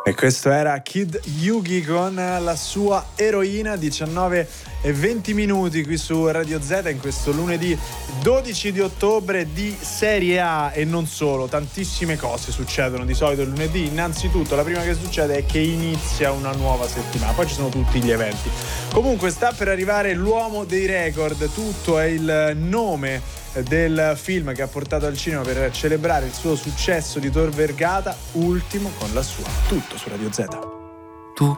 E questo era Kid Yugi con la sua eroina, 19:20 qui su Radio Z in questo lunedì 12 di ottobre di Serie A. E non solo, tantissime cose succedono di solito il lunedì. Innanzitutto la prima che succede è che inizia una nuova settimana, poi ci sono tutti gli eventi. Comunque sta per arrivare l'uomo dei record, tutto è il nome del film che ha portato al cinema per celebrare il suo successo di Tor Vergata, Ultimo con la sua. Tutto su Radio Z.